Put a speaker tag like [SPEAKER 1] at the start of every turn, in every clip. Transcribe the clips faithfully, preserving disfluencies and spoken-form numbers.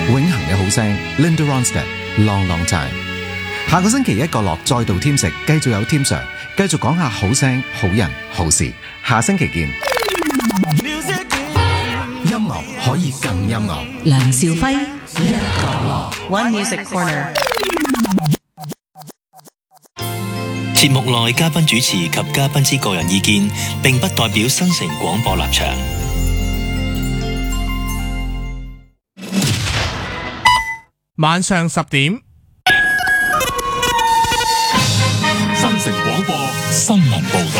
[SPEAKER 1] 永恆嘅好聲 Linda Ronstadt Long Long Time。下個星期一個樂再度添食，繼續有添 Sir， 繼續講下好聲好人好事。下星期見。音樂可以更音樂。
[SPEAKER 2] 梁兆輝一角落 One Music Corner。
[SPEAKER 3] 節目內嘉賓主持及嘉賓之個人意見，並不代表新城廣播立場。
[SPEAKER 4] 晚上十點，
[SPEAKER 5] 新城廣播新聞報道。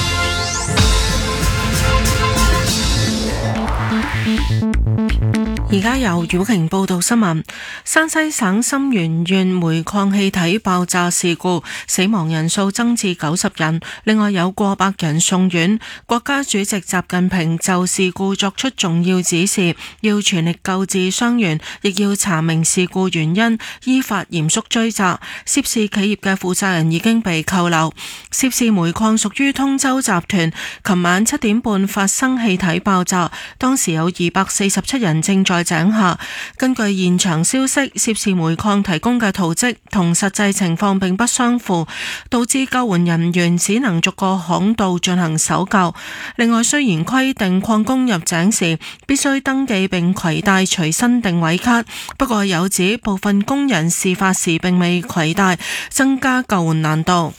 [SPEAKER 6] 而家由曉瓊報道新聞。山西省沁源縣煤礦氣體爆炸事故，死亡人數增至九十人，另外有過百人送院。國家主席習近平就事故作出重要指示，要全力救治傷員，亦要查明事故原因，依法嚴肅追責。涉事企業嘅負責人已經被扣留。涉事煤礦屬於通州集團，琴晚七點半發生氣體爆炸，當時有二百四十七人正在井下。根據現場消息，涉事煤礦提供嘅圖則同實際情況並不相符，導致救援人員只能逐個巷道進行搜救。另外，雖然規定礦工入井時必須登記並攜帶隨身定位卡，不過有指部分工人事發時並未攜帶，增加救援難度。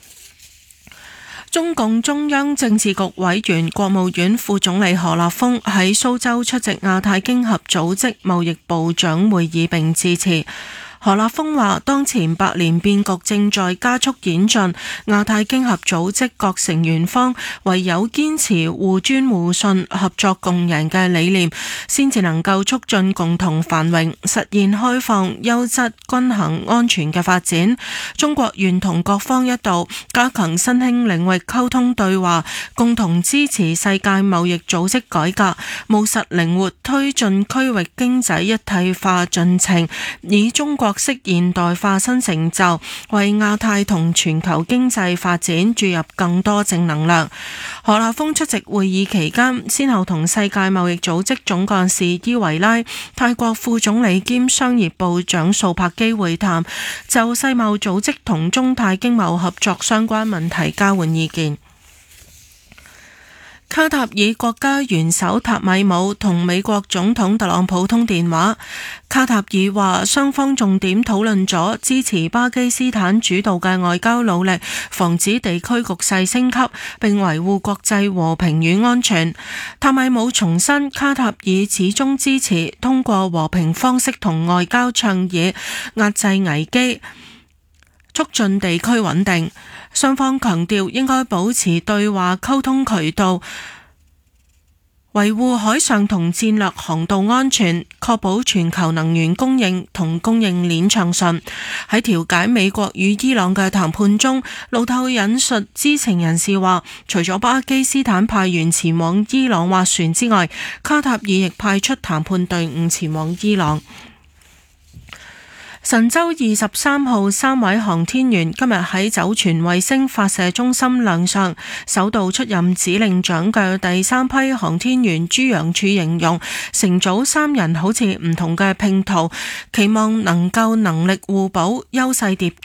[SPEAKER 6] 中共中央政治局委員、國務院副總理何立峰喺蘇州出席亞太經合組織貿易部長會議並致辭。何立峰話：當前百年變局正在加速演進，亞太經合組織各成員方唯有堅持互尊互信、合作共贏嘅理念，先至能夠促進共同繁榮，實現開放、優質、均衡、安全嘅發展。中國願同各方一道，加強新興領域溝通對話，共同支持世界貿易組織改革，務實靈活推進區域經濟一體化進程，以中國式現代化新成就，為亞太同全球經濟發展注入更多正能量。何立峰出席會議期間，先後同世界貿易組織總幹事伊維拉、泰國副總理兼商業部長素柏基會談，就世貿組織同中泰經貿合作相關問題交換意見。卡塔爾國家元首塔米姆同美國總統特朗普通電話。卡塔爾話，雙方重點討論咗支持巴基斯坦主導嘅外交努力，防止地區局勢升級，並維護國際和平與安全。塔米姆重申，卡塔爾始終支持通過和平方式同外交倡議壓制危機，促進地區穩定。雙方強調應該保持對話溝通渠道，維護海上同戰略航道安全，確保全球能源供應同供應鏈暢順。喺調解美國與伊朗嘅談判中，路透引述知情人士話，除咗巴基斯坦派員前往伊朗斡旋之外，卡塔爾亦派出談判隊伍前往伊朗。神舟二十三號三位航天員今日喺酒泉衛星發射中心亮相，首度出任指令長嘅第三批航天員朱楊柱形容，成組三人好似唔同嘅拼圖，期望能夠能力互補、優勢疊